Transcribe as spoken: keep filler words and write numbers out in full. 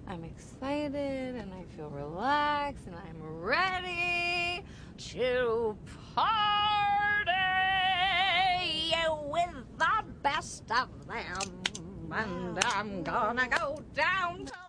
I'm excited and I feel relaxed and I'm ready to party with the best of them. And I'm gonna go downtown.